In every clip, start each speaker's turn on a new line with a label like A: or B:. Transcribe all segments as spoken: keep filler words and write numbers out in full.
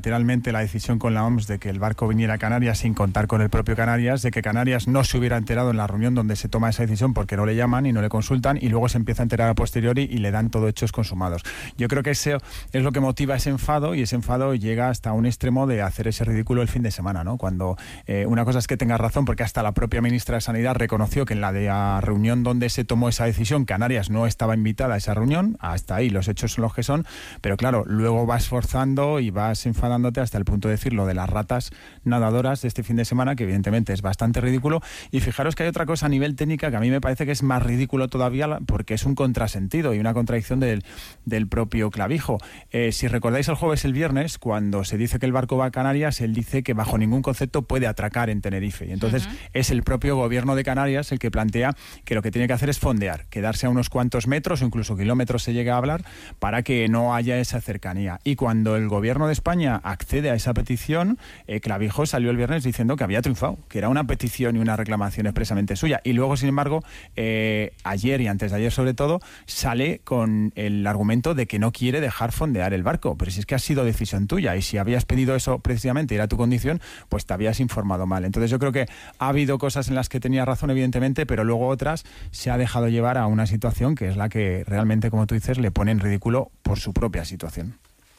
A: literalmente la decisión con la O M S de que el barco viniera a Canarias sin contar con el propio Canarias, de que Canarias no se hubiera enterado en la reunión donde se toma esa decisión porque no le llaman y no le consultan y luego se empieza a enterar a posteriori y le dan todo hechos consumados. Yo creo que ese es lo que motiva ese enfado y ese enfado llega hasta un extremo de hacer ese ridículo el fin de semana, ¿no? Cuando eh, una cosa es que tenga razón porque hasta la propia ministra de Sanidad reconoció que en la, de la reunión donde se tomó esa decisión Canarias no estaba invitada a esa reunión, hasta ahí los hechos son los que son, pero claro, luego vas forzando y vas enfadándote hasta el punto de decir lo de las ratas nadadoras de este fin de semana, que evidentemente es bastante ridículo. Y fijaros que hay otra cosa a nivel técnica que a mí me parece que es más ridículo todavía porque es un contrasentido y una contradicción del, del propio Clavijo. Eh, si recordáis el jueves, el viernes, cuando se dice que el barco va a Canarias, él dice que bajo ningún concepto puede atracar en Tenerife. Y entonces uh-huh. es el propio gobierno de Canarias el que plantea que lo que tiene que hacer es fondear, quedarse a unos cuantos metros o incluso kilómetros se llega a hablar para que no haya esa cercanía. Y cuando el gobierno de España accede a esa petición, eh, Clavijo salió el viernes diciendo que había triunfado, que era una petición y una reclamación expresamente suya. Y luego, sin embargo, eh, ayer y antes de ayer sobre todo, sale con el argumento de que no quiere dejar fondear el barco. Pero si es que ha sido decisión tuya y si habías pedido eso precisamente y era tu condición, pues te habías informado mal. Entonces yo creo que ha habido cosas en las que tenía razón, evidentemente, pero luego otras se ha dejado llevar a una situación que es la que realmente, como tú dices, le pone en ridículo por su propia situación.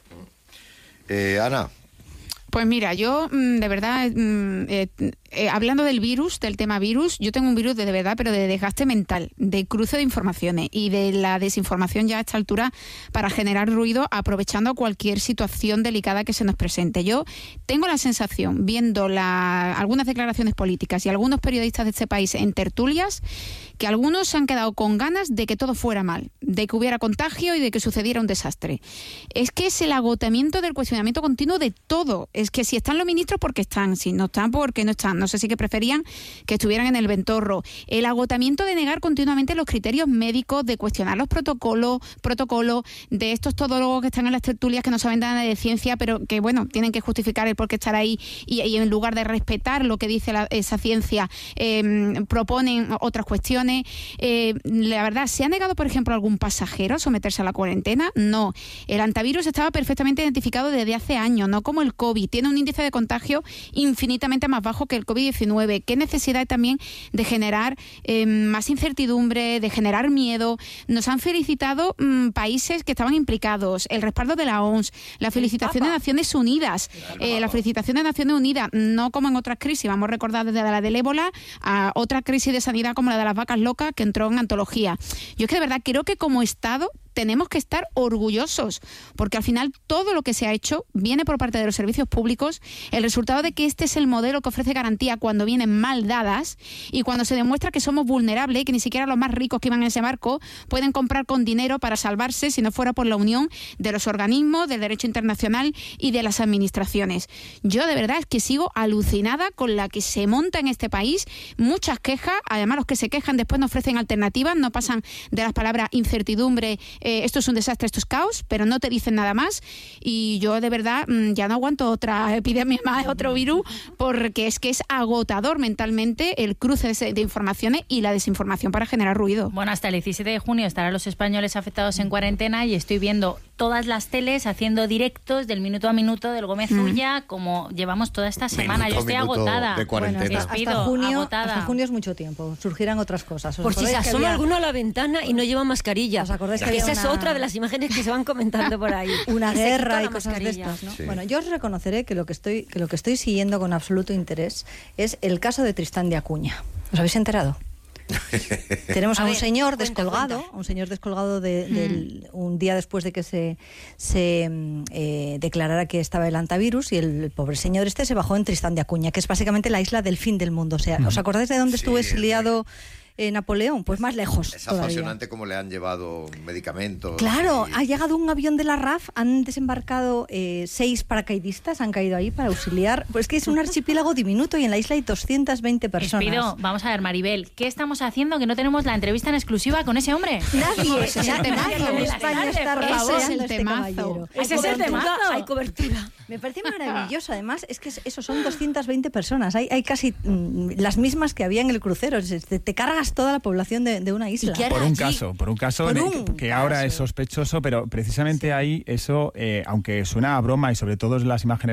B: Eh, Ana.
C: Pues mira, yo de verdad, eh, eh, hablando del virus, del tema virus, yo tengo un virus de, de verdad, pero de desgaste mental, de cruce de informaciones y de la desinformación ya a esta altura para generar ruido aprovechando cualquier situación delicada que se nos presente. Yo tengo la sensación, viendo la, algunas declaraciones políticas y algunos periodistas de este país en tertulias, que algunos se han quedado con ganas de que todo fuera mal, de que hubiera contagio y de que sucediera un desastre. Es que es el agotamiento del cuestionamiento continuo de todo. Es que si están los ministros, porque están, si no están, porque no están. No sé si que preferían que estuvieran en el ventorro. El agotamiento de negar continuamente los criterios médicos, de cuestionar los protocolos, protocolos de estos todólogos que están en las tertulias que no saben nada de ciencia, pero que, bueno, tienen que justificar el por qué estar ahí y, y en lugar de respetar lo que dice la, esa ciencia, eh, proponen otras cuestiones. Eh, la verdad, ¿se ha negado, por ejemplo, a algún pasajero a someterse a la cuarentena? No. El antivirus estaba perfectamente identificado desde hace años, no como el COVID. Tiene un índice de contagio infinitamente más bajo que el covid diecinueve. ¿Qué necesidad hay también de generar eh, más incertidumbre, de generar miedo? Nos han felicitado mmm, países que estaban implicados, el respaldo de la O M S, la felicitación de Naciones Unidas, eh, la felicitación de Naciones Unidas, no como en otras crisis, vamos a recordar desde la del ébola a otra crisis de sanidad como la de las vacas locas que entró en antología. Yo es que de verdad creo que como Estado tenemos que estar orgullosos, porque al final todo lo que se ha hecho viene por parte de los servicios públicos, el resultado de que este es el modelo que ofrece garantía cuando vienen mal dadas y cuando se demuestra que somos vulnerables y que ni siquiera los más ricos que iban en ese barco pueden comprar con dinero para salvarse si no fuera por la unión de los organismos, del derecho internacional y de las administraciones. Yo de verdad es que sigo alucinada con la que se monta en este país, muchas quejas, además los que se quejan después no ofrecen alternativas, no pasan de las palabras incertidumbre, Eh, esto es un desastre, esto es caos, pero no te dicen nada más y yo de verdad mmm, ya no aguanto otra epidemia más, otro virus, porque es que es agotador mentalmente el cruce de, de informaciones y la desinformación para generar ruido.
D: Bueno, hasta el diecisiete de junio estarán los españoles afectados en cuarentena y estoy viendo todas las teles haciendo directos del minuto a minuto del Gómez Ulla, mm. como llevamos toda esta semana. Minuto, yo estoy agotada.
B: De cuarentena.
E: Bueno, hasta,
D: despido,
E: hasta, junio,
D: agotada.
E: hasta junio es mucho tiempo, surgirán otras cosas.
F: Por si se asoma había... alguno a la ventana y no lleva mascarilla. ¿Os acordáis que, que esa una... es otra de las imágenes que se van comentando por ahí?
E: Una guerra y cosas de estas, ¿no? Sí. Bueno, yo os reconoceré que lo que estoy que lo que estoy siguiendo con absoluto interés es el caso de Tristán de Acuña. ¿Os habéis enterado? Tenemos a, a un ver, señor cuenta, descolgado, cuenta. un señor descolgado de, de, mm. un día después de que se, se eh, declarara que estaba el antivirus y el, el pobre señor este se bajó en Tristán de Acuña, que es básicamente la isla del fin del mundo. O sea, mm. ¿os acordáis de dónde sí, estuvo exiliado eh, Napoleón? Pues más lejos.
B: Es
E: todavía.
B: apasionante cómo le han llevado medicamentos.
E: Claro,
B: y...
E: ha llegado un avión de la R A F, han desembarcado eh, seis paracaidistas, han caído ahí para auxiliar. Pues es que es un archipiélago diminuto y en la isla hay doscientas veinte personas.
D: Espido, vamos a ver, Maribel, ¿qué estamos haciendo que no tenemos la entrevista en exclusiva con ese hombre?
E: Nadie. Ese es el temazo. España está rodeando este caballero.
D: Ese es el temazo.
F: Hay cobertura.
E: Me parece maravilloso. Además, es que eso son doscientas veinte personas. Hay, hay casi mm, las mismas que había en el crucero. Te, te cargas toda la población de, de una isla.
A: Por un caso, por un caso
E: por
A: de,
E: un
A: que
E: caso.
A: ahora es sospechoso, pero precisamente sí. ahí eso, eh, aunque suena a broma y sobre todo las imágenes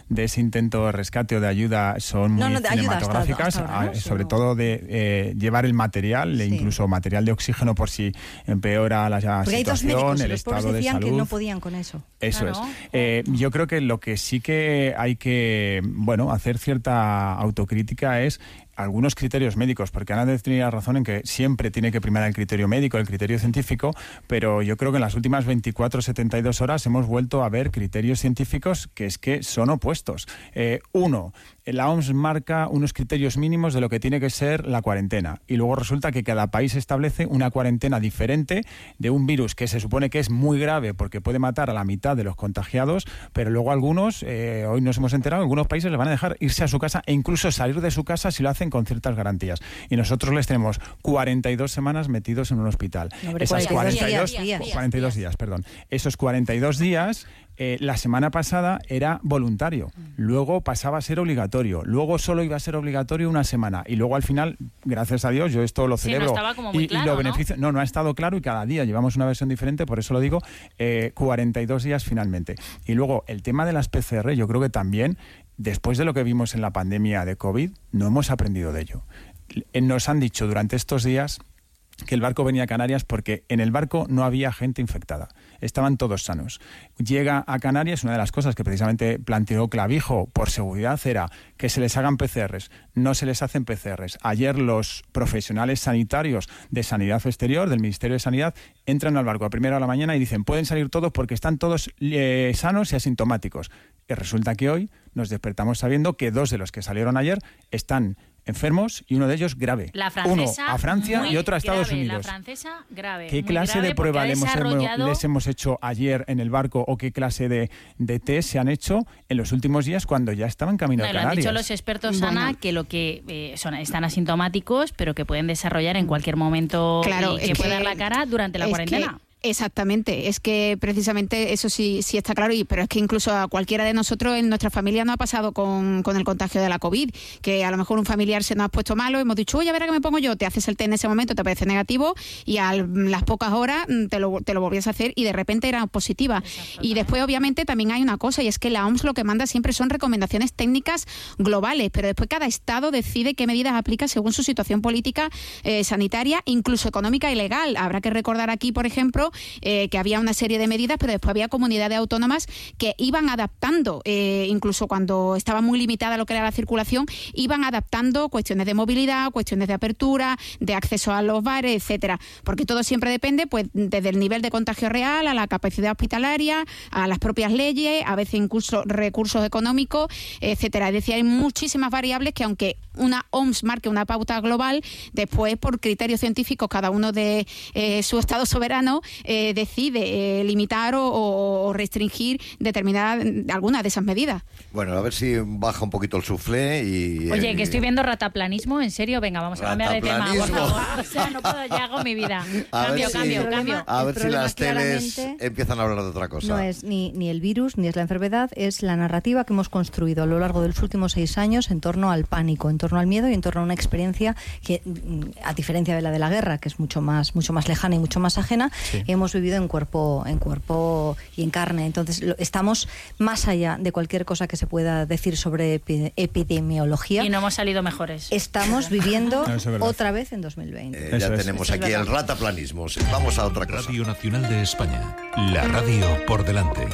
A: de ese intento de rescate o de ayuda son muy
E: no, no, de
A: cinematográficas,
E: ayuda hasta, hasta ahora, ¿no?
A: sobre
E: sí,
A: todo de eh, llevar el material, sí. incluso material de oxígeno por si empeora la
E: Porque
A: situación,
E: hay dos médicos,
A: el
E: los
A: estado de
E: decían
A: salud.
E: Que no podían con eso.
A: Eso
D: claro.
A: es. Eh, yo creo que lo que sí que hay que, bueno, hacer cierta autocrítica es algunos criterios médicos, porque Ana tenía razón en que siempre tiene que primar el criterio médico, el criterio científico, pero yo creo que en las últimas veinticuatro, setenta y dos horas hemos vuelto a ver criterios científicos que es que son opuestos. Eh, uno, la O M S marca unos criterios mínimos de lo que tiene que ser la cuarentena y luego resulta que cada país establece una cuarentena diferente de un virus que se supone que es muy grave porque puede matar a la mitad de los contagiados, pero luego algunos, eh, hoy nos hemos enterado, algunos países les van a dejar irse a su casa e incluso salir de su casa si lo hacen con ciertas garantías. Y nosotros les tenemos cuarenta y dos semanas metidos en un hospital.
E: No, hombre,
A: Esas
E: cuarenta y dos
A: cuarenta y dos,
E: días, días,
A: cuarenta y dos días, perdón. Esos cuarenta y dos días, eh, la semana pasada era voluntario, luego pasaba a ser obligatorio, luego solo iba a ser obligatorio una semana y luego al final, gracias a Dios, yo esto lo
D: sí,
A: celebro.
D: No estaba como muy
A: y,
D: claro,
A: y lo
D: ¿no?
A: beneficio, no, no ha estado claro y cada día llevamos una versión diferente, por eso lo digo, eh, cuarenta y dos días finalmente. Y luego el tema de las P C R, yo creo que también, después de lo que vimos en la pandemia de COVID, no hemos aprendido de ello. Nos han dicho durante estos días que el barco venía a Canarias porque en el barco no había gente infectada, estaban todos sanos. Llega a Canarias, una de las cosas que precisamente planteó Clavijo por seguridad era que se les hagan P C Rs, no se les hacen P C Rs. Ayer los profesionales sanitarios de Sanidad Exterior, del Ministerio de Sanidad, entran al barco a primera hora de la mañana y dicen pueden salir todos porque están todos eh, sanos y asintomáticos. Y resulta que hoy nos despertamos sabiendo que dos de los que salieron ayer están enfermos y uno de ellos grave.
D: La francesa,
A: uno a Francia y otro a Estados
D: grave,
A: Unidos.
D: La francesa grave.
A: ¿Qué clase de prueba les hemos,
D: desarrollado...
A: les hemos hecho ayer en el barco o qué clase de, de test se han hecho en los últimos días cuando ya estaban camino
D: no,
A: a
D: lo
A: Canarias?
D: han dicho los expertos, Ana, bueno. que lo que eh, son están asintomáticos, pero que pueden desarrollar en cualquier momento
C: claro,
D: y que puede dar la cara durante la cuarentena.
C: Que... Exactamente, es que precisamente eso sí sí está claro, y pero es que incluso a cualquiera de nosotros en nuestra familia no ha pasado con, con el contagio de la COVID, que a lo mejor un familiar se nos ha puesto malo, hemos dicho, oye, a ver a qué me pongo yo, te haces el test en ese momento, te parece negativo y a las pocas horas te lo, te lo volvías a hacer y de repente era positiva. Y después obviamente también hay una cosa y es que la O M S lo que manda siempre son recomendaciones técnicas globales, pero después cada estado decide qué medidas aplica según su situación política, eh, sanitaria, incluso económica y legal. Habrá que recordar aquí, por ejemplo, Eh, que había una serie de medidas, pero después había comunidades autónomas que iban adaptando, eh, incluso cuando estaba muy limitada lo que era la circulación, iban adaptando cuestiones de movilidad, cuestiones de apertura, de acceso a los bares, etcétera. Porque todo siempre depende, pues, desde el nivel de contagio real, a la capacidad hospitalaria, a las propias leyes, a veces incluso recursos económicos, etcétera. Es decir, hay muchísimas variables que aunque una O M S marque una pauta global, después por criterios científicos cada uno de eh, su estado soberano eh, decide eh, limitar o, o restringir determinadas algunas de esas medidas.
B: Bueno, a ver si baja un poquito el suflé y...
D: Oye,
B: eh,
D: que estoy viendo rataplanismo, en serio, venga, vamos a cambiar de tema, por favor. O sea, no puedo, ya hago mi vida.
B: A
D: Cambio,
B: si,
D: cambio,
E: el
D: cambio.
B: A ver si las teles
E: claramente
B: empiezan a hablar de otra cosa.
E: No es ni, ni el virus, ni es la enfermedad, es la narrativa que hemos construido a lo largo de los últimos seis años en torno al pánico, en torno al miedo y en torno a una experiencia que, a diferencia de la de la guerra, que es mucho más, mucho más lejana y mucho más ajena, sí. hemos vivido en cuerpo, en cuerpo y en carne. Entonces lo, estamos más allá de cualquier cosa que se pueda decir sobre epi, epidemiología.
D: Y no hemos salido mejores.
E: Estamos viviendo no, otra vez en dos mil veinte.
B: Eh, ya es, tenemos aquí el rataplanismo. Vamos a otra cosa.
G: Radio Nacional de España. La radio por delante.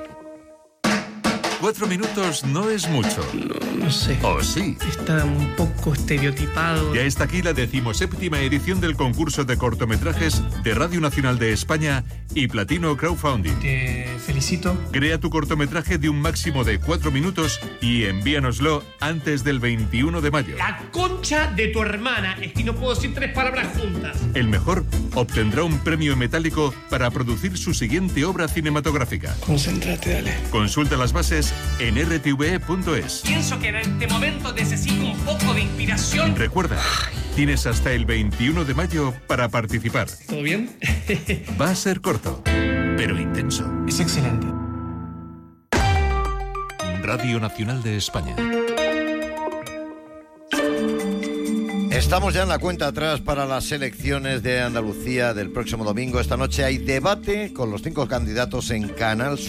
G: Cuatro minutos no es mucho.
H: No, no sé.
G: ¿O sí?
H: Está un poco estereotipado.
G: Ya está aquí la decimoséptima edición del concurso de cortometrajes de Radio Nacional de España y Platino Crowdfunding.
H: Te felicito.
G: Crea tu cortometraje de un máximo de cuatro minutos y envíanoslo antes del veintiuno de mayo.
H: La concha de tu hermana. Es que no puedo decir tres palabras juntas.
G: El mejor obtendrá un premio metálico para producir su siguiente obra cinematográfica.
H: Concéntrate, dale.
G: Consulta las bases en r t v e punto es.
H: Pienso que en este momento necesito un poco de inspiración.
G: Recuerda, tienes hasta el veintiuno de mayo para participar.
H: ¿Todo bien?
G: Va a ser corto, pero intenso.
H: Es excelente.
G: Radio Nacional de España.
B: Estamos ya en la cuenta atrás para las elecciones de Andalucía del próximo domingo. Esta noche hay debate con los cinco candidatos en Canal Sur.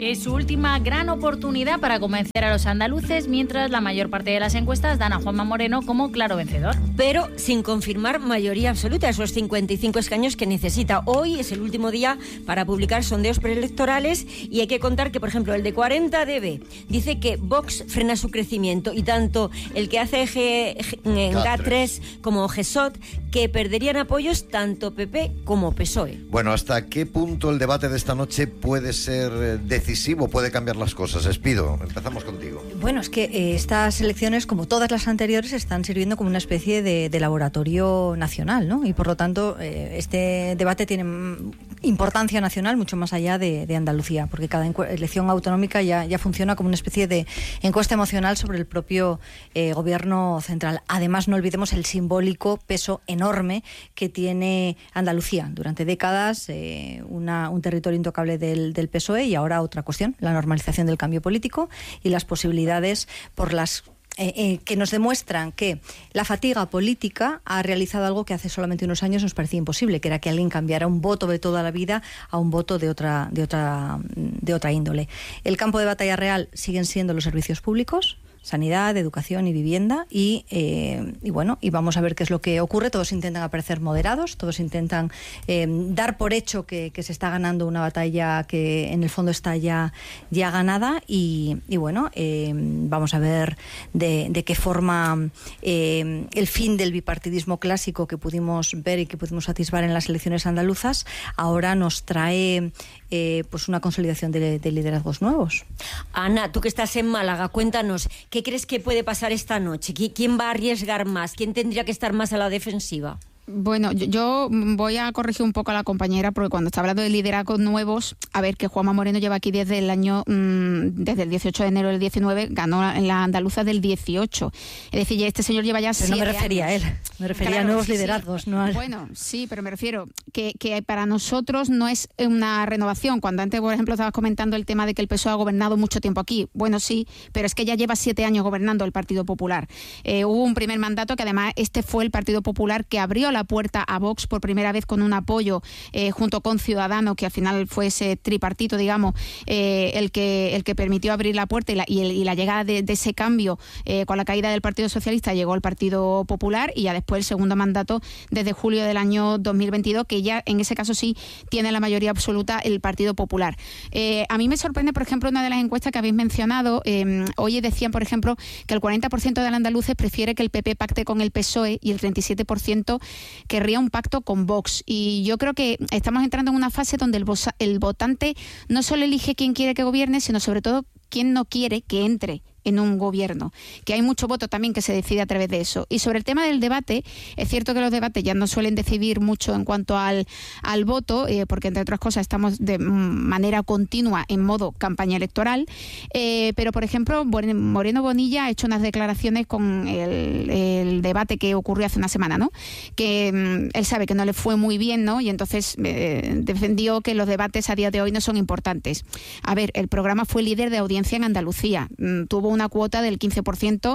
D: Es su última gran oportunidad para convencer a los andaluces, mientras la mayor parte de las encuestas dan a Juanma Moreno como claro vencedor.
F: Pero sin confirmar mayoría absoluta, esos cincuenta y cinco escaños que necesita. Hoy es el último día para publicar sondeos preelectorales y hay que contar que, por ejemplo, el de cuarenta D B dice que Vox frena su crecimiento y tanto el que hace G, G, G tres como G S O T que perderían apoyos tanto P P como P S O E.
B: Bueno, ¿hasta qué punto el debate de esta noche puede ser decisivo, puede cambiar las cosas? Espido, empezamos contigo.
E: Bueno, es que eh, estas elecciones, como todas las anteriores, están sirviendo como una especie de, de laboratorio nacional, ¿no? Y por lo tanto, eh, este debate tiene importancia nacional mucho más allá de, de Andalucía, porque cada elección autonómica ya, ya funciona como una especie de encuesta emocional sobre el propio eh, gobierno central. Además, no olvidemos el simbólico peso enorme que tiene Andalucía. Durante décadas, eh, una, un territorio intocable del, del P S O E, y ahora otra cuestión, la normalización del cambio político y las posibilidades por las Eh, eh, que nos demuestran que la fatiga política ha realizado algo que hace solamente unos años nos parecía imposible, que era que alguien cambiara un voto de toda la vida a un voto de otra, de otra, de otra índole. El campo de batalla real siguen siendo los servicios públicos, sanidad, educación y vivienda, y, eh, y bueno, y vamos a ver qué es lo que ocurre. Todos intentan aparecer moderados, todos intentan eh, dar por hecho que, que se está ganando una batalla que en el fondo está ya, ya ganada, y, y bueno, eh, vamos a ver de, de qué forma eh, el fin del bipartidismo clásico que pudimos ver y que pudimos atisbar en las elecciones andaluzas ahora nos trae eh, pues una consolidación de, de liderazgos nuevos.
F: Ana, tú que estás en Málaga, cuéntanos, ¿qué crees que puede pasar esta noche? ¿Quién va a arriesgar más? ¿Quién tendría que estar más a la defensiva?
C: Bueno, yo, yo voy a corregir un poco a la compañera, porque cuando está hablando de liderazgos nuevos, a ver, que Juanma Moreno lleva aquí desde el año, mmm, desde el dieciocho de enero del diecinueve, ganó en la andaluza del dieciocho. Es decir, este señor lleva ya
E: pero
C: siete
E: no me refería
C: años.
E: a él, me refería
C: claro,
E: a nuevos
C: sí,
E: liderazgos.
C: Sí.
E: No al...
C: Bueno, sí, pero me refiero que, que para nosotros no es una renovación. Cuando antes, por ejemplo, estabas comentando el tema de que el P S O E ha gobernado mucho tiempo aquí. Bueno, sí, pero es que ya lleva siete años gobernando el Partido Popular. Eh, hubo un primer mandato que además este fue el Partido Popular que abrió la puerta a Vox por primera vez con un apoyo eh, junto con Ciudadanos, que al final fue ese tripartito, digamos, eh, el que el que permitió abrir la puerta y la, y el, y la llegada de, de ese cambio eh, con la caída del Partido Socialista llegó el Partido Popular, y ya después el segundo mandato desde julio del año dos mil veintidós, que ya en ese caso sí tiene la mayoría absoluta el Partido Popular. Eh, a mí me sorprende, por ejemplo, una de las encuestas que habéis mencionado. Eh, hoy decían, por ejemplo, que el cuarenta por ciento de los andaluces prefiere que el P P pacte con el P S O E y el treinta y siete por ciento querría un pacto con Vox. Y yo creo que estamos entrando en una fase donde el, el votante no solo elige quién quiere que gobierne, sino sobre todo quién no quiere que entre en un gobierno, que hay mucho voto también que se decide a través de eso. Y sobre el tema del debate, es cierto que los debates ya no suelen decidir mucho en cuanto al, al voto, eh, porque entre otras cosas estamos de manera continua en modo campaña electoral, eh, pero por ejemplo Moreno Bonilla ha hecho unas declaraciones con el, el debate que ocurrió hace una semana, ¿no? Que mm, él sabe que no le fue muy bien, ¿no? Y entonces eh, defendió que los debates a día de hoy no son importantes. A ver, el programa fue líder de audiencia en Andalucía, mm, tuvo una cuota del quince por ciento,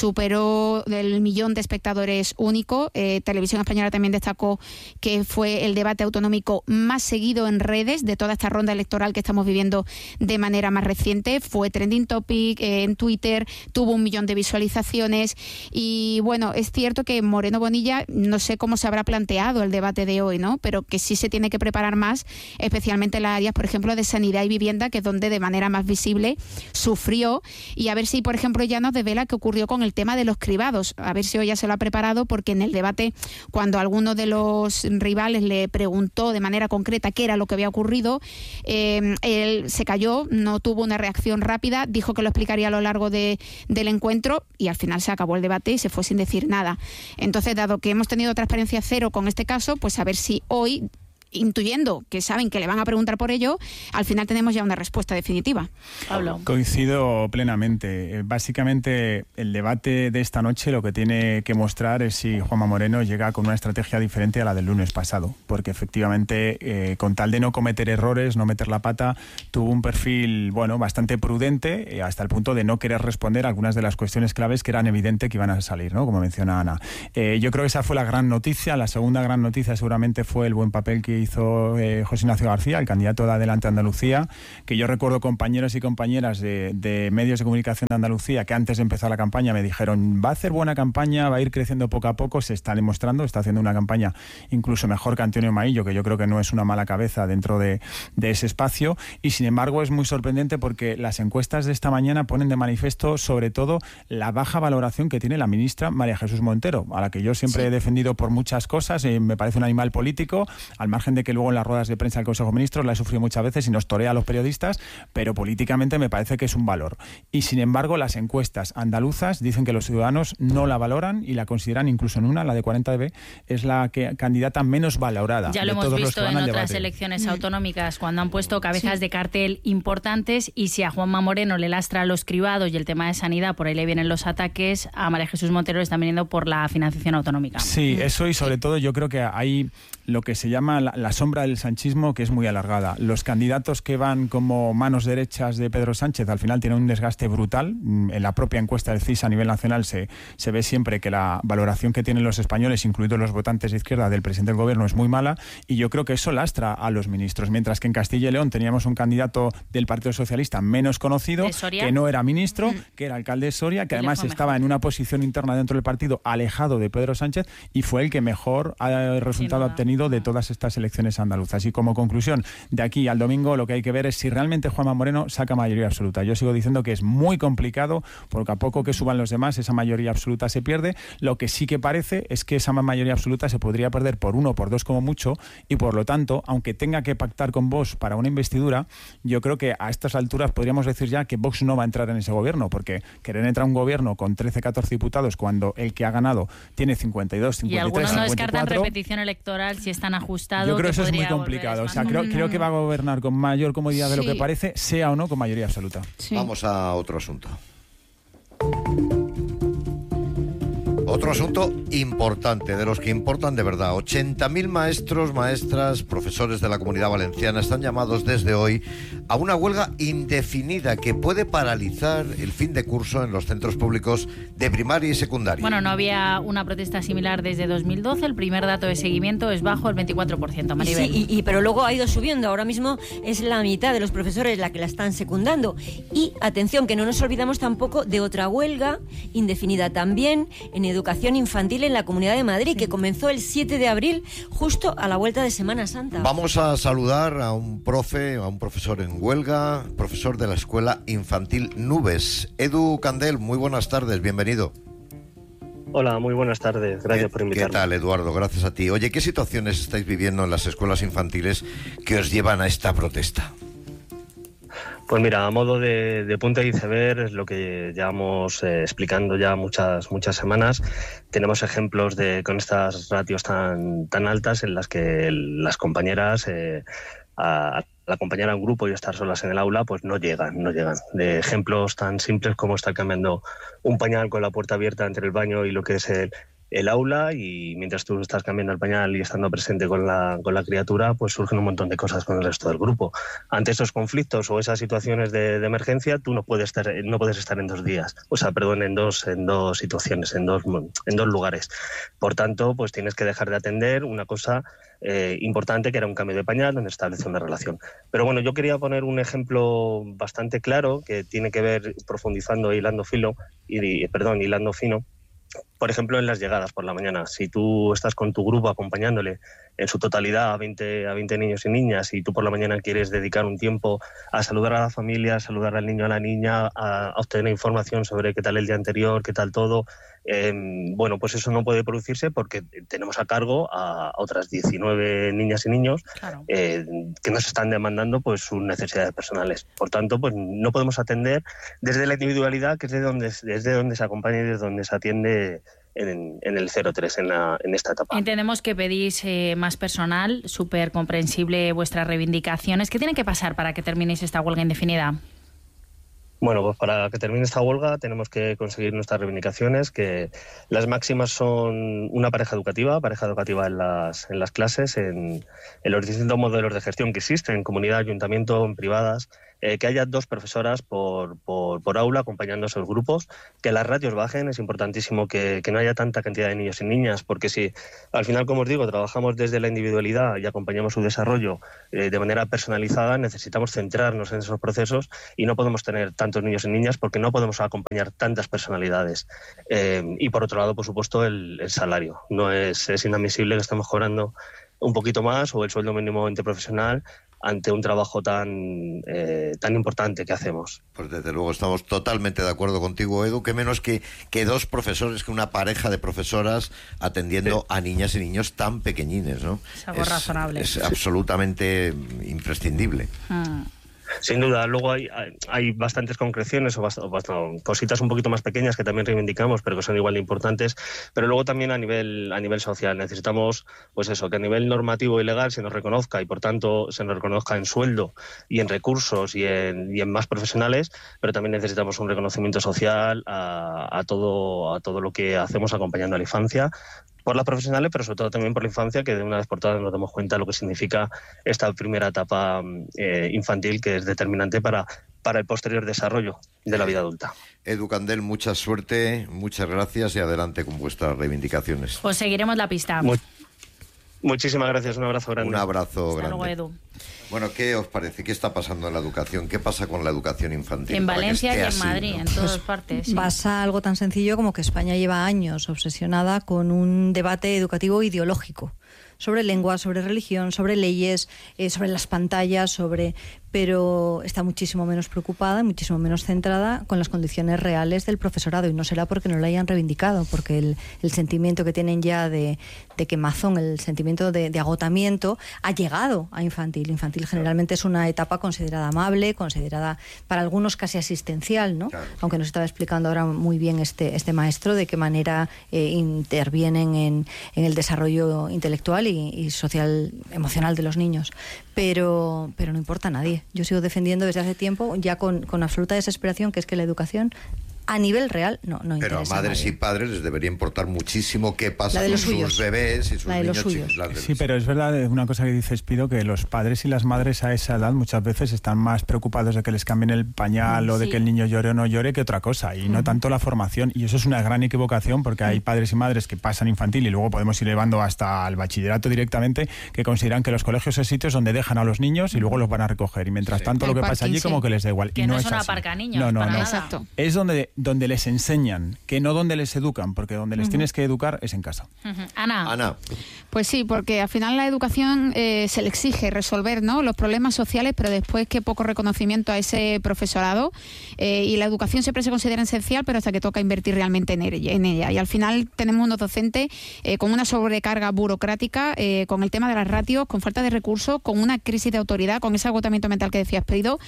C: superó el millón de espectadores único. Eh, Televisión Española también destacó que fue el debate autonómico más seguido en redes de toda esta ronda electoral que estamos viviendo de manera más reciente. Fue trending topic eh, en Twitter, tuvo un millón de visualizaciones, y bueno, es cierto que Moreno Bonilla, no sé cómo se habrá planteado el debate de hoy, ¿no? Pero que sí se tiene que preparar más, especialmente en las áreas, por ejemplo, de sanidad y vivienda, que es donde de manera más visible sufrió, y a ver si, por ejemplo, ya nos devela qué ocurrió con el tema de los cribados. A ver si hoy ya se lo ha preparado, porque en el debate, cuando alguno de los rivales le preguntó de manera concreta qué era lo que había ocurrido, eh, él se calló, no tuvo una reacción rápida, dijo que lo explicaría a lo largo de, del encuentro, y al final se acabó el debate y se fue sin decir nada. Entonces, dado que hemos tenido transparencia cero con este caso, pues a ver si hoy, intuyendo que saben que le van a preguntar por ello, al final tenemos ya una respuesta definitiva.
D: Pablo.
A: Coincido plenamente. Básicamente, el debate de esta noche lo que tiene que mostrar es si Juanma Moreno llega con una estrategia diferente a la del lunes pasado, porque efectivamente, eh, con tal de no cometer errores, no meter la pata, tuvo un perfil, bueno, bastante prudente, eh, hasta el punto de no querer responder a algunas de las cuestiones claves que eran evidentes que iban a salir, ¿no? Como menciona Ana. Eh, yo creo que esa fue la gran noticia. La segunda gran noticia seguramente fue el buen papel que hizo eh, José Ignacio García, el candidato de Adelante Andalucía, que yo recuerdo compañeros y compañeras de, de medios de comunicación de Andalucía que antes de empezar la campaña me dijeron, va a hacer buena campaña, va a ir creciendo poco a poco, se está demostrando, está haciendo una campaña incluso mejor que Antonio Maillo, que yo creo que no es una mala cabeza dentro de, de ese espacio, y sin embargo es muy sorprendente porque las encuestas de esta mañana ponen de manifiesto sobre todo la baja valoración que tiene la ministra María Jesús Montero, a la que yo siempre sí. he defendido por muchas cosas, y me parece un animal político, al margen de que luego en las ruedas de prensa del Consejo de Ministros la he sufrido muchas veces y nos torea a los periodistas, pero políticamente me parece que es un valor. Y sin embargo las encuestas andaluzas dicen que los ciudadanos no la valoran y la consideran, incluso en una, la de cuarenta D B, es la que, candidata menos valorada.
D: Ya lo hemos visto en otras elecciones
C: Mm.
D: autonómicas, cuando han puesto cabezas
C: Sí.
D: de cartel importantes, y si a Juanma Moreno le lastra los cribados y el tema de sanidad, por ahí le vienen los ataques, a María Jesús Montero le están viniendo por la financiación autonómica.
A: Sí, eso, y sobre todo yo creo que hay lo que se llama la, la sombra del sanchismo, que es muy alargada. Los candidatos que van como manos derechas de Pedro Sánchez al final tienen un desgaste brutal. En la propia encuesta del C I S a nivel nacional se, se ve siempre que la valoración que tienen los españoles, incluidos los votantes de izquierda, del presidente del gobierno es muy mala, y yo creo que eso lastra a los ministros. Mientras que en Castilla y León teníamos un candidato del Partido Socialista menos conocido, que no era ministro, mm. que era alcalde de Soria, que además estaba mejor en una posición interna dentro del partido alejado de Pedro Sánchez, y fue el que mejor ha resultado obtenido de todas estas elecciones andaluzas. Y como conclusión, de aquí al domingo lo que hay que ver es si realmente Juanma Moreno saca mayoría absoluta. Yo sigo diciendo que es muy complicado, porque a poco que suban los demás, esa mayoría absoluta se pierde. Lo que sí que parece es que esa mayoría absoluta se podría perder por uno, por dos como mucho, y por lo tanto, aunque tenga que pactar con Vox para una investidura, yo creo que a estas alturas podríamos decir ya que Vox no va a entrar en ese gobierno, porque querer entrar a un gobierno con trece, catorce diputados cuando el que ha ganado tiene cincuenta y dos, cincuenta y tres,
D: y algunos no
A: cincuenta y cuatro,
D: descartan repetición electoral si están ajustados.
A: Yo creo que eso es muy complicado. O sea, creo, creo que va a gobernar con mayor comodidad de sí. lo que parece, sea o no con mayoría absoluta.
B: Sí. Vamos a otro asunto. Otro asunto importante, de los que importan de verdad. ochenta mil maestros, maestras, profesores de la Comunidad Valenciana están llamados desde hoy a una huelga indefinida que puede paralizar el fin de curso en los centros públicos de primaria y secundaria.
D: Bueno, no había una protesta similar desde dos mil doce. El primer dato de seguimiento es bajo, el veinticuatro por ciento.
F: Maribel. Sí, y, y, pero luego ha ido subiendo. Ahora mismo es la mitad de los profesores la que la están secundando. Y atención, que no nos olvidamos tampoco de otra huelga indefinida también en educación infantil en la Comunidad de Madrid, que comenzó el siete de abril, justo a la vuelta de Semana Santa.
B: Vamos a saludar a un profe, a un profesor en huelga, profesor de la Escuela Infantil Nubes. Edu Candel, muy buenas tardes, bienvenido.
I: Hola, muy buenas tardes, gracias por invitarme.
B: ¿Qué tal, Eduardo? Gracias a ti. Oye, ¿qué situaciones estáis viviendo en las escuelas infantiles que os llevan a esta protesta?
I: Pues mira, a modo de, de punto de iceberg, es lo que llevamos eh, explicando ya muchas muchas semanas. Tenemos ejemplos de con estas ratios tan tan altas en las que las compañeras eh, a, al acompañar a un grupo y estar solas en el aula, pues no llegan, no llegan. De ejemplos tan simples como estar cambiando un pañal con la puerta abierta entre el baño y lo que es el el aula, y mientras tú estás cambiando el pañal y estando presente con la, con la criatura, pues surgen un montón de cosas con el resto del grupo. Ante esos conflictos o esas situaciones de, de emergencia, tú no puedes estar, no puedes estar en dos días, o sea, perdón, en dos, en dos situaciones, en dos, en dos lugares. Por tanto, pues tienes que dejar de atender una cosa eh, importante, que era un cambio de pañal, donde establece una relación. Pero bueno, yo quería poner un ejemplo bastante claro que tiene que ver, profundizando, hilando filo, y, perdón, hilando fino. Por ejemplo, en las llegadas por la mañana. Si tú estás con tu grupo acompañándole en su totalidad a veinte, a veinte niños y niñas, y tú por la mañana quieres dedicar un tiempo a saludar a la familia, a saludar al niño, a la niña, a, a obtener información sobre qué tal el día anterior, qué tal todo, eh, bueno, pues eso no puede producirse porque tenemos a cargo a, a otras diecinueve niñas y niños, claro, eh, que nos están demandando pues sus necesidades personales. Por tanto, pues no podemos atender desde la individualidad, que es de donde, desde donde se acompaña y desde donde se atiende En, en el cero tres, en, la, en esta etapa.
D: Entendemos que pedís eh, más personal, súper comprensible vuestras reivindicaciones. ¿Qué tiene que pasar para que terminéis esta huelga indefinida?
I: Bueno, pues para que termine esta huelga tenemos que conseguir nuestras reivindicaciones, que las máximas son una pareja educativa, pareja educativa en las, en las clases, en, en los distintos modelos de gestión que existen, en comunidad, ayuntamiento, en privadas, eh, que haya dos profesoras por, por, por aula acompañando a esos grupos, que las ratios bajen. Es importantísimo que, que no haya tanta cantidad de niños y niñas, porque si al final, como os digo, trabajamos desde la individualidad y acompañamos su desarrollo eh, de manera personalizada, necesitamos centrarnos en esos procesos y no podemos tener tantos niños y niñas porque no podemos acompañar tantas personalidades. Eh, y por otro lado, por supuesto, el, el salario. No es, es inadmisible que estemos cobrando un poquito más o el sueldo mínimo interprofesional ante un trabajo tan eh, tan importante que hacemos.
B: Pues desde luego estamos totalmente de acuerdo contigo, Edu, que menos que, que dos profesores, que una pareja de profesoras atendiendo sí. a niñas y niños tan pequeñines, ¿no?
D: Es algo es, razonable.
B: Es absolutamente imprescindible.
D: Ah.
I: Sin duda, luego hay, hay, hay bastantes concreciones o, bast o bast cositas un poquito más pequeñas que también reivindicamos, pero que son igual de importantes. Pero luego también a nivel a nivel social necesitamos, pues eso, que a nivel normativo y legal se nos reconozca y por tanto se nos reconozca en sueldo y en recursos y en, y en más profesionales, pero también necesitamos un reconocimiento social a, a todo a todo lo que hacemos acompañando a la infancia, por las profesionales, pero sobre todo también por la infancia, que de una vez por todas nos damos cuenta de lo que significa esta primera etapa eh, infantil, que es determinante para, para el posterior desarrollo de la vida adulta.
B: Edu Candel, mucha suerte, muchas gracias y adelante con vuestras reivindicaciones.
D: Pues seguiremos la pista.
I: Mu Muchísimas gracias, un abrazo grande.
B: Un abrazo
D: Hasta
B: grande.
D: luego, Edu.
B: Bueno, ¿qué os parece? ¿Qué está pasando en la educación? ¿Qué pasa con la educación infantil?
D: En Valencia y en
B: así,
D: Madrid,
B: ¿no?
D: en todas
E: Pues
D: partes. Sí.
E: Pasa algo tan sencillo como que España lleva años obsesionada con un debate educativo ideológico sobre lengua, sobre religión, sobre leyes, eh, sobre las pantallas, sobre... pero está muchísimo menos preocupada y muchísimo menos centrada con las condiciones reales del profesorado, y no será porque no lo hayan reivindicado, porque el, el sentimiento que tienen ya de, de quemazón, el sentimiento de, de agotamiento ha llegado a infantil. Infantil generalmente es una etapa considerada amable, considerada para algunos casi asistencial, ¿no?
B: Claro.
E: Aunque nos estaba explicando ahora muy bien este, este maestro de qué manera eh, intervienen en, en el desarrollo intelectual y, y social, emocional de los niños. Pero, pero no importa a nadie. Yo sigo defendiendo desde hace tiempo, ya con, con absoluta desesperación, que es que la educación a nivel real no, no
B: Pero a
E: interesa
B: madres
E: a nadie.
B: y padres les debería importar muchísimo qué pasa con sus bebés y sus
E: La de los
B: niños
E: suyos.
B: chicos.
A: Sí, pero es verdad una cosa que dices, Pido, que los padres y las madres a esa edad muchas veces están más preocupados de que les cambien el pañal sí. o de que el niño llore o no llore que otra cosa, y uh-huh. no tanto la formación. Y eso es una gran equivocación, porque hay padres y madres que pasan infantil y luego podemos ir llevando hasta el bachillerato directamente, que consideran que los colegios es sitios donde dejan a los niños y luego los van a recoger. Y mientras sí. tanto el lo que
C: parking,
A: pasa allí
C: sí.
A: como que les da igual.
D: Que
A: y no,
D: no
A: es
D: es una
A: así.
D: parca niños.
A: No, no,
D: para
A: no.
D: nada.
C: Exacto.
A: Es donde, donde les enseñan, que no donde les educan, porque donde les uh-huh. tienes que educar es en casa.
D: Uh-huh. Ana.
B: Ana.
C: Pues sí, porque al final la educación eh, se le exige resolver, ¿no?, los problemas sociales, pero después qué poco reconocimiento a ese profesorado, eh, y la educación siempre se considera esencial, pero hasta que toca invertir realmente en ella. En ella. Y al final tenemos unos docentes eh, con una sobrecarga burocrática, eh, con el tema de las ratios, con falta de recursos, con una crisis de autoridad, con ese agotamiento mental que decías, Pedido,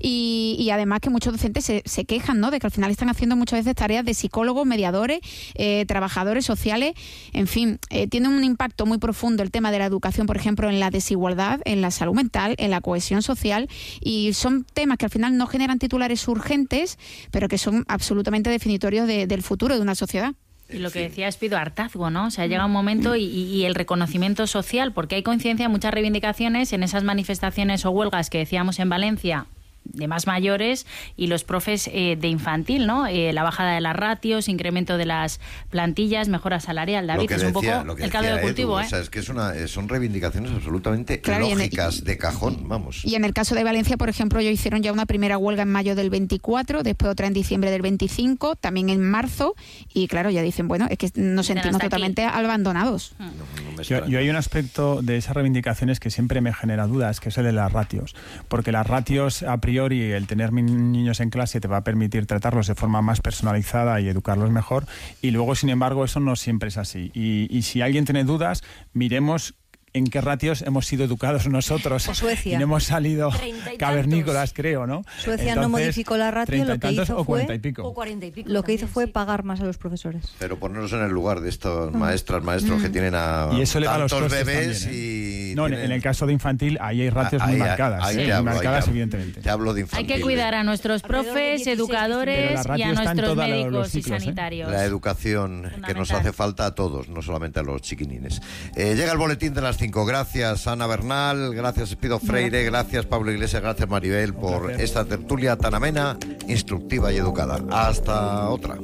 C: y, y además que muchos docentes se, se quejan, ¿no?, de que al final están haciendo muchas veces tareas de psicólogos, mediadores, eh, trabajadores sociales, en fin, eh, tiene un impacto muy profundo el tema de la educación, por ejemplo, en la desigualdad, en la salud mental, en la cohesión social, y son temas que al final no generan titulares urgentes, pero que son absolutamente definitorios de, del futuro de una sociedad.
D: Y lo que decía es pido hartazgo, ¿no? O sea, llega un momento y, y el reconocimiento social, porque hay coincidencia en muchas reivindicaciones en esas manifestaciones o huelgas que decíamos en Valencia, de más mayores, y los profes eh, de infantil, ¿no? Eh, la bajada de las ratios, incremento de las plantillas, mejora salarial. David, es un
B: decía,
D: poco el caldo de cultivo,
B: Edu,
D: ¿eh?
B: O sea, es que es una, son reivindicaciones absolutamente claro, lógicas, el, de cajón, vamos.
C: Y en el caso de Valencia, por ejemplo, ellos hicieron ya una primera huelga en mayo del veinticuatro, después otra en diciembre del veinticinco, también en marzo, y claro, ya dicen, bueno, es que nos sentimos totalmente aquí abandonados.
B: No, no
A: yo, yo hay un aspecto de esas reivindicaciones que siempre me genera dudas, que es el de las ratios, porque las ratios a priori y el tener niños en clase te va a permitir tratarlos de forma más personalizada y educarlos mejor, y luego, sin embargo, eso no siempre es así. Y, y si alguien tiene dudas, miremos en qué ratios hemos sido educados nosotros.
E: O Suecia.
A: Y no hemos salido cavernícolas, creo, ¿no?
E: Suecia
A: Entonces,
E: no modificó la ratio, lo que hizo
A: o
E: fue
A: y pico.
F: o cuarenta y pico.
E: Lo que hizo
F: también,
E: fue
F: sí.
E: pagar más a los profesores.
B: Pero ponernos en el lugar de estas
E: Mm.
B: maestras, maestros
E: Mm.
B: que tienen a
A: y eso le da los
B: tantos
A: costes
B: bebés
A: también, ¿eh?
B: y
A: No,
B: tienen...
A: en el caso de infantil ahí hay ratios
B: Ah,
A: muy
B: ahí,
A: marcadas,
B: ahí
A: sí,
B: te
A: muy
B: hablo, ahí
A: marcadas,
B: te hablo.
A: evidentemente.
B: Te hablo de
D: Hay
B: infantil.
D: que cuidar a nuestros
F: Alrededor de
D: profes,
F: dieciséis,
D: educadores
A: Pero la
D: y a
A: ratio está en
D: nuestros
A: todos los
D: médicos
A: ciclos,
D: y
A: ¿eh?
D: sanitarios.
B: La educación que nos
D: Fundamental.
B: hace falta a todos, no solamente a los chiquinines. Eh, llega el boletín de las veinticinco. Gracias, Ana Bernal, gracias, Espido Freire, gracias, Pablo Iglesias, gracias, Maribel, por gracias. Esta tertulia tan amena, instructiva y educada. Hasta otra.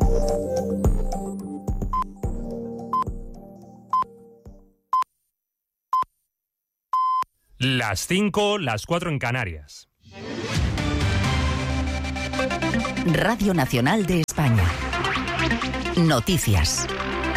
J: Las cinco, las cuatro en Canarias.
K: Radio Nacional de España. Noticias.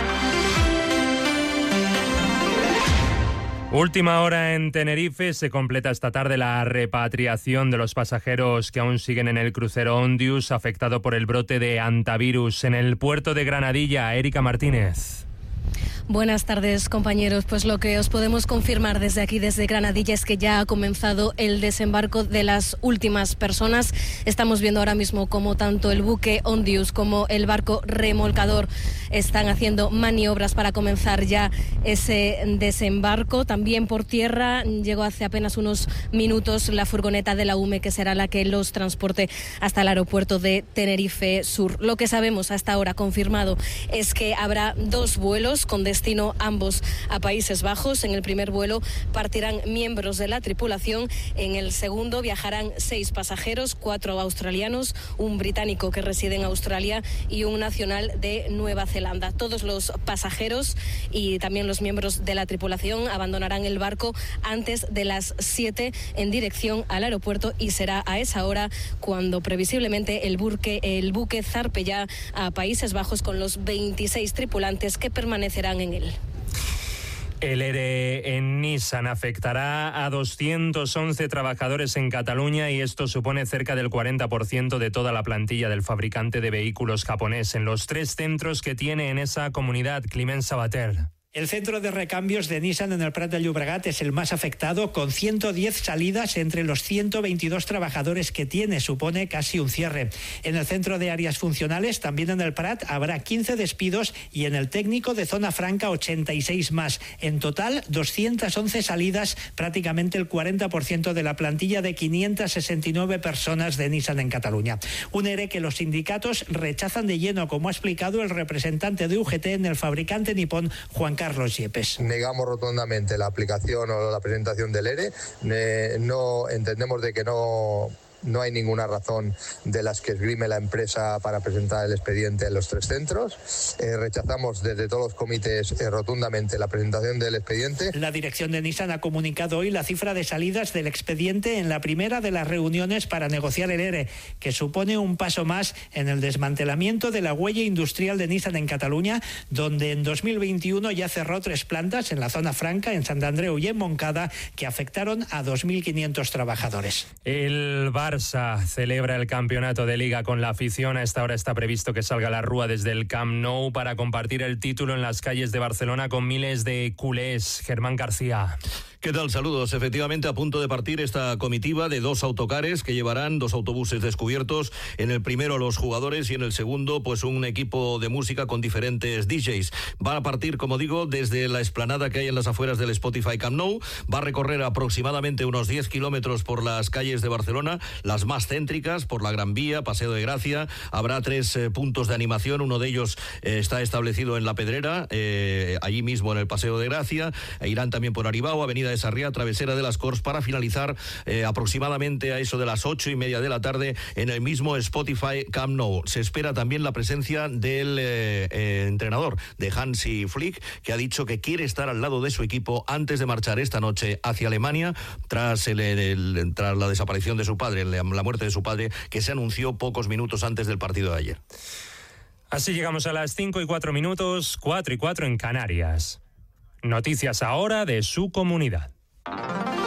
J: Última hora en Tenerife. Se completa esta tarde la repatriación de los pasajeros que aún siguen en el crucero Ondius, afectado por el brote de hantavirus. En el puerto de Granadilla, Erika Martínez.
L: Buenas tardes, compañeros. Pues lo que os podemos confirmar desde aquí, desde Granadilla, es que ya ha comenzado el desembarco de las últimas personas. Estamos viendo ahora mismo cómo tanto el buque Ondius como el barco remolcador están haciendo maniobras para comenzar ya ese desembarco. También por tierra llegó hace apenas unos minutos la furgoneta de la U M E, que será la que los transporte hasta el aeropuerto de Tenerife Sur. Lo que sabemos hasta ahora confirmado es que habrá dos vuelos con destino ambos a Países Bajos. En el primer vuelo partirán miembros de la tripulación. En el segundo viajarán seis pasajeros, cuatro australianos, un británico que reside en Australia y un nacional de Nueva Zelanda. Todos los pasajeros y también los miembros de la tripulación abandonarán el barco antes de las siete en dirección al aeropuerto, y será a esa hora cuando previsiblemente el buque, el buque zarpe ya a Países Bajos con los veintiséis tripulantes que permanecerán en él.
J: El ERE en Nissan afectará a doscientos once trabajadores en Cataluña, y esto supone cerca del cuarenta por ciento de toda la plantilla del fabricante de vehículos japonés en los tres centros que tiene en esa comunidad. Climent Sabater.
M: El centro de recambios de Nissan en el Prat de Llobregat es el más afectado, con ciento diez salidas entre los ciento veintidós trabajadores que tiene. Supone casi un cierre. En el centro de áreas funcionales, también en el Prat, habrá quince despidos, y en el técnico de Zona Franca ochenta y seis más. En total, doscientas once salidas, prácticamente el cuarenta por ciento de la plantilla de quinientas sesenta y nueve personas de Nissan en Cataluña. Un ERE que los sindicatos rechazan de lleno, como ha explicado el representante de U G T en el fabricante nipón, Juan Carlos Yepes.
N: Negamos rotundamente la aplicación o la presentación del ERE. Eh, no entendemos de que no No hay ninguna razón de las que esgrime la empresa para presentar el expediente en los tres centros. Eh, rechazamos desde todos los comités eh, rotundamente la presentación del expediente.
M: La dirección de Nissan ha comunicado hoy la cifra de salidas del expediente en la primera de las reuniones para negociar el ERE, que supone un paso más en el desmantelamiento de la huella industrial de Nissan en Cataluña, donde en dos mil veintiuno ya cerró tres plantas en la Zona Franca, en Sant Andreu y en Montcada, que afectaron a dos mil quinientos trabajadores.
J: El Barça celebra el campeonato de Liga con la afición. A esta hora está previsto que salga la Rúa desde el Camp Nou para compartir el título en las calles de Barcelona con miles de culés. Germán García.
O: ¿Qué tal? Saludos. Efectivamente, a punto de partir esta comitiva de dos autocares que llevarán dos autobuses descubiertos. En el primero los jugadores y en el segundo pues un equipo de música con diferentes D Js. Va a partir, como digo, desde la explanada que hay en las afueras del Spotify Camp Nou. Va a recorrer aproximadamente unos diez kilómetros por las calles de Barcelona, las más céntricas, por la Gran Vía, Paseo de Gracia. Habrá tres eh, puntos de animación. Uno de ellos eh, está establecido en La Pedrera, eh, allí mismo en el Paseo de Gracia. E irán también por Aribao, Avenida de Sarriá, Travesera de las Corts, para finalizar eh, aproximadamente a eso de las ocho y media de la tarde en el mismo Spotify Camp Nou. Se espera también la presencia del eh, eh, entrenador de Hansi Flick, que ha dicho que quiere estar al lado de su equipo antes de marchar esta noche hacia Alemania, tras, el, el, tras la desaparición de su padre, la muerte de su padre, que se anunció pocos minutos antes del partido de ayer.
J: Así llegamos a las cinco y cuatro minutos, cuatro y cuatro en Canarias. Noticias ahora de su comunidad.